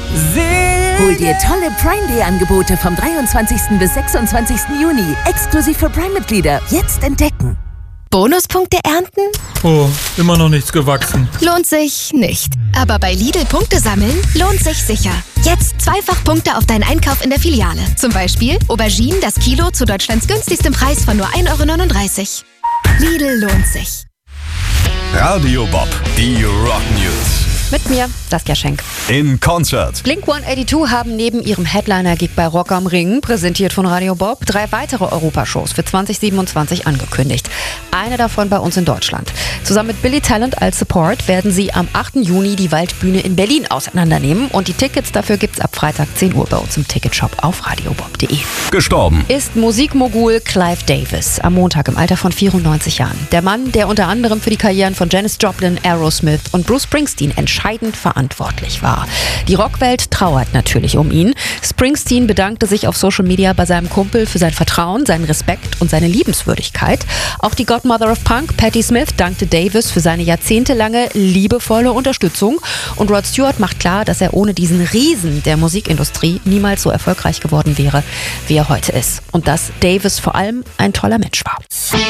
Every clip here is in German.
Hol dir tolle Prime Day Angebote vom 23. bis 26. Juni. Exklusiv für Prime-Mitglieder. Jetzt entdecken. Bonuspunkte ernten? Oh, immer noch nichts gewachsen. Lohnt sich nicht. Aber bei Lidl Punkte sammeln lohnt sich sicher. Jetzt zweifach Punkte auf deinen Einkauf in der Filiale. Zum Beispiel Auberginen das Kilo zu Deutschlands günstigstem Preis von nur 1,39 €. Lidl lohnt sich. Radio Bob, die Rock News. Mit mir, Saskia Schenk. In Concert. Blink-182 haben neben ihrem Headliner-Gig bei Rock am Ring, präsentiert von Radio Bob, 3 weitere Europashows für 2027 angekündigt. Eine davon bei uns in Deutschland. Zusammen mit Billy Talent als Support werden sie am 8. Juni die Waldbühne in Berlin auseinandernehmen. Und die Tickets dafür gibt's ab Freitag 10 Uhr bei uns im Ticketshop auf radiobob.de. Gestorben Ist Musikmogul Clive Davis am Montag im Alter von 94 Jahren. Der Mann, der unter anderem für die Karrieren von Janis Joplin, Aerosmith und Bruce Springsteen entscheidend verantwortlich war. Die Rockwelt trauert natürlich um ihn. Springsteen bedankte sich auf Social Media bei seinem Kumpel für sein Vertrauen, seinen Respekt und seine Liebenswürdigkeit. Auch die Godmother of Punk, Patti Smith, dankte Davis für seine jahrzehntelange liebevolle Unterstützung. Und Rod Stewart macht klar, dass er ohne diesen Riesen der Musikindustrie niemals so erfolgreich geworden wäre, wie er heute ist. Und dass Davis vor allem ein toller Mensch war.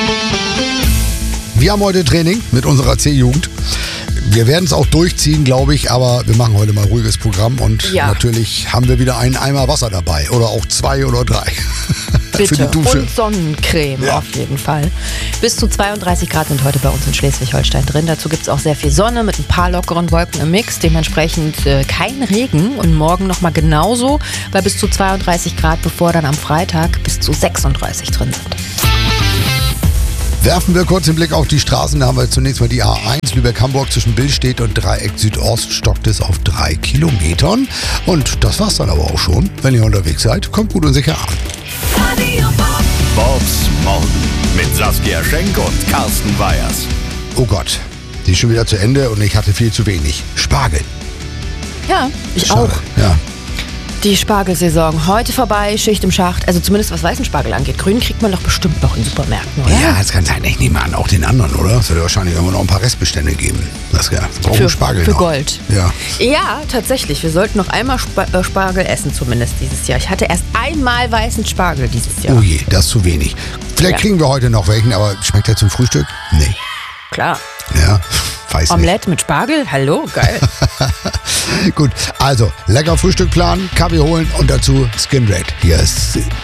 Wir haben heute Training mit unserer C-Jugend. Wir werden es auch durchziehen, glaube ich, aber wir machen heute mal ein ruhiges Programm und natürlich haben wir wieder einen Eimer Wasser dabei oder auch 2 oder 3. Bitte. Für die Dusche. Und Sonnencreme auf jeden Fall. Bis zu 32 Grad sind heute bei uns in Schleswig-Holstein drin. Dazu gibt es auch sehr viel Sonne mit ein paar lockeren Wolken im Mix. Dementsprechend kein Regen und morgen nochmal genauso bei bis zu 32 Grad, bevor dann am Freitag bis zu 36 drin sind. Werfen wir kurz den Blick auf die Straßen. Da haben wir zunächst mal die A1 Lübeck-Hamburg zwischen Billstedt und Dreieck Südost stockt es auf 3 Kilometern. Und das war's dann aber auch schon. Wenn ihr unterwegs seid, kommt gut und sicher an. Bobs Morgen mit Saskia Schenk und Carsten Weyers. Oh Gott, die ist schon wieder zu Ende und ich hatte viel zu wenig. Spargel. Ja, ich Schade. auch. Ja. Die Spargelsaison heute vorbei, Schicht im Schacht. Also zumindest was weißen Spargel angeht. Grün kriegt man doch bestimmt noch in Supermärkten, oder? Ja, das kann sein. Ich nehme an, auch den anderen, oder? Es wird wahrscheinlich immer noch ein paar Restbestände geben. Das brauchen Spargel für noch. Gold. Ja. Ja, tatsächlich. Wir sollten noch einmal Spargel essen, zumindest dieses Jahr. Ich hatte erst einmal weißen Spargel dieses Jahr. Oh je, das ist zu wenig. Vielleicht kriegen wir heute noch welchen, aber schmeckt der zum Frühstück? Nee. Klar. Ja, weiß Omelette mit Spargel? Hallo, geil. nicht. Gut, also lecker Frühstück planen, Kaffee holen und dazu Skin Red. Hier ist